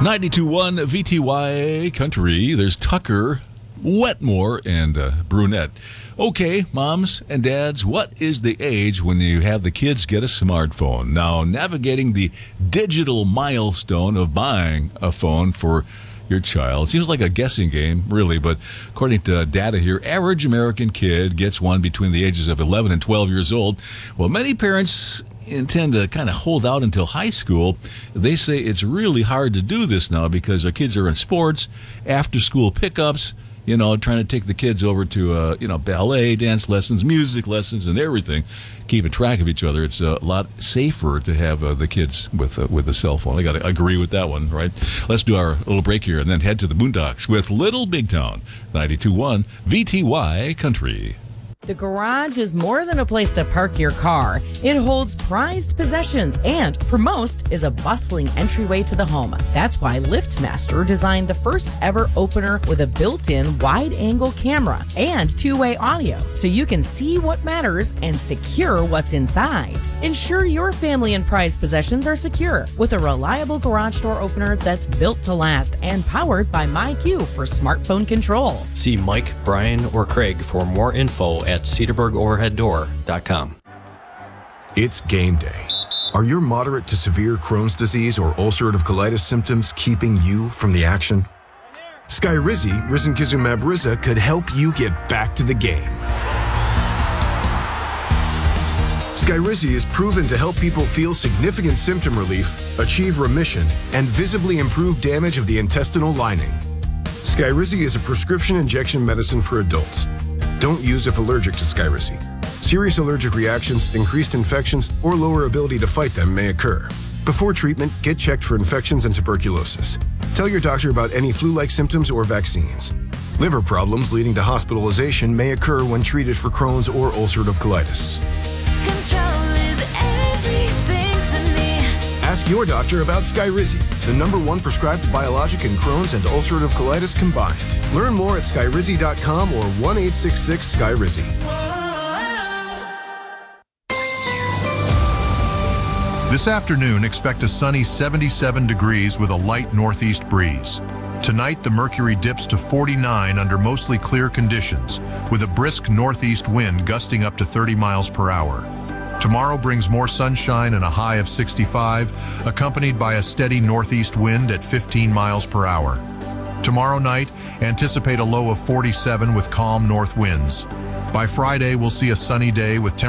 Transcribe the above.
92.1 VTY Country. There's Tucker, Wetmore, and Brunette. Okay, moms and dads, what is the age when you have the kids get a smartphone? Now, navigating the digital milestone of buying a phone for your child seems like a guessing game, really, but according to data here, average American kid gets one between the ages of 11 and 12 years old. Well, many parents intend to kind of hold out until high school. They say it's really hard to do this now because our kids are in sports, after-school pickups, trying to take the kids over to, ballet, dance lessons, music lessons, and everything, keeping track of each other. It's a lot safer to have the kids with a cell phone. I got to agree with that one, right? Let's do our little break here and then head to the Boondocks with Little Big Town, 92.1 VTY Country. The garage is more than a place to park your car. It holds prized possessions and, for most, is a bustling entryway to the home. That's why LiftMaster designed the first ever opener with a built-in wide-angle camera and two-way audio, so you can see what matters and secure what's inside. Ensure your family and prized possessions are secure with a reliable garage door opener that's built to last and powered by MyQ for smartphone control. See Mike, Brian, or Craig for more info at cedarburgoverheaddoor.com. It's game day. Are your moderate to severe Crohn's disease or ulcerative colitis symptoms keeping you from the action? Skyrizi, risankizumab Riza, could help you get back to the game. Skyrizi is proven to help people feel significant symptom relief, achieve remission, and visibly improve damage of the intestinal lining. Skyrizi is a prescription injection medicine for adults. Don't use if allergic to Skyrizi. Serious allergic reactions, increased infections, or lower ability to fight them may occur. Before treatment, get checked for infections and tuberculosis. Tell your doctor about any flu-like symptoms or vaccines. Liver problems leading to hospitalization may occur when treated for Crohn's or ulcerative colitis. Control is everything to me. Ask your doctor about Skyrizi, the #1 prescribed biologic in Crohn's and ulcerative colitis combined. Learn more at skyrizi.com or 1-866-SKYRIZI. This afternoon, expect a sunny 77 degrees with a light northeast breeze. Tonight, the mercury dips to 49 under mostly clear conditions, with a brisk northeast wind gusting up to 30 miles per hour. Tomorrow brings more sunshine and a high of 65, accompanied by a steady northeast wind at 15 miles per hour. Tomorrow night, anticipate a low of 47 with calm north winds. By Friday, we'll see a sunny day with temperatures